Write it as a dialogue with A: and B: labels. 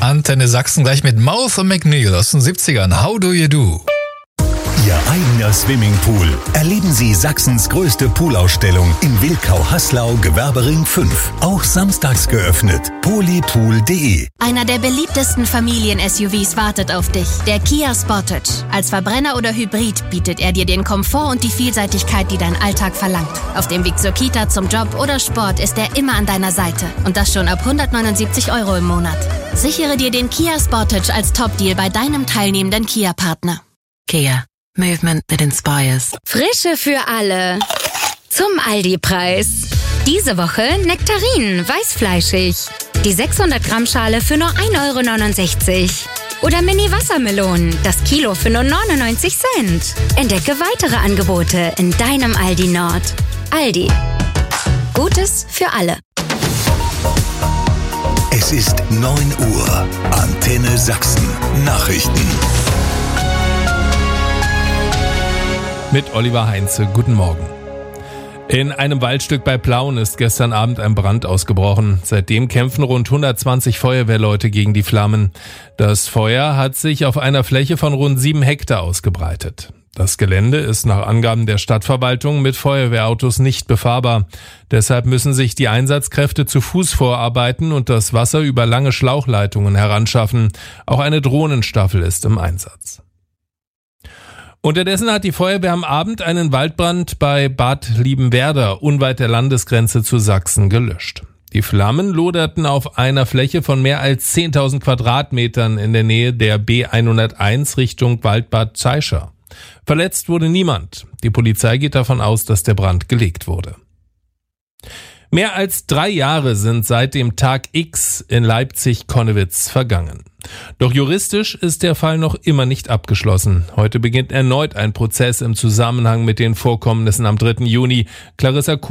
A: Antenne Sachsen gleich mit Mouth und McNeil aus den 70ern. How do you do?
B: Ihr eigener Swimmingpool. Erleben Sie Sachsens größte Poolausstellung in Wilkau-Haslau, Gewerbering 5. Auch samstags geöffnet. polypool.de.
C: Einer der beliebtesten Familien-SUVs wartet auf dich. Der Kia Sportage. Als Verbrenner oder Hybrid bietet er dir den Komfort und die Vielseitigkeit, die dein Alltag verlangt. Auf dem Weg zur Kita, zum Job oder Sport ist er immer an deiner Seite. Und das schon ab 179 € im Monat. Sichere dir den Kia Sportage als Top-Deal bei deinem teilnehmenden Kia-Partner.
D: Kia. Movement that inspires.
E: Frische für alle. Zum Aldi-Preis. Diese Woche Nektarinen, weißfleischig. Die 600 Gramm Schale für nur 1,69 €. Oder Mini-Wassermelonen, das Kilo für nur 99 Cent. Entdecke weitere Angebote in deinem Aldi Nord. Aldi. Gutes für alle.
B: Es ist 9 Uhr. Antenne Sachsen. Nachrichten.
F: Mit Oliver Heinze. Guten Morgen. In einem Waldstück bei Plauen ist gestern Abend ein Brand ausgebrochen. Seitdem kämpfen rund 120 Feuerwehrleute gegen die Flammen. Das Feuer hat sich auf einer Fläche von rund 7 Hektar ausgebreitet. Das Gelände ist nach Angaben der Stadtverwaltung mit Feuerwehrautos nicht befahrbar. Deshalb müssen sich die Einsatzkräfte zu Fuß vorarbeiten und das Wasser über lange Schlauchleitungen heranschaffen. Auch eine Drohnenstaffel ist im Einsatz. Unterdessen hat die Feuerwehr am Abend einen Waldbrand bei Bad Liebenwerda unweit der Landesgrenze zu Sachsen gelöscht. Die Flammen loderten auf einer Fläche von mehr als 10.000 Quadratmetern in der Nähe der B101 Richtung Waldbad Zeischer. Verletzt wurde niemand. Die Polizei geht davon aus, dass der Brand gelegt wurde. Mehr als 3 Jahre sind seit dem Tag X in Leipzig-Connewitz vergangen. Doch juristisch ist der Fall noch immer nicht abgeschlossen. Heute beginnt erneut ein Prozess im Zusammenhang mit den Vorkommnissen am 3. Juni. Clarissa